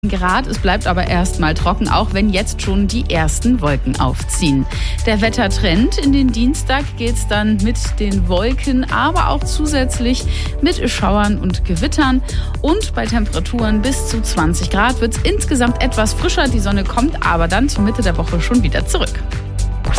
Grad. Es bleibt aber erstmal trocken, auch wenn jetzt schon die ersten Wolken aufziehen. Der Wettertrend in den Dienstag geht's dann mit den Wolken, aber auch zusätzlich mit Schauern und Gewittern. Und bei Temperaturen bis zu 20 Grad wird's insgesamt etwas frischer. Die Sonne kommt aber dann zur Mitte der Woche schon wieder zurück.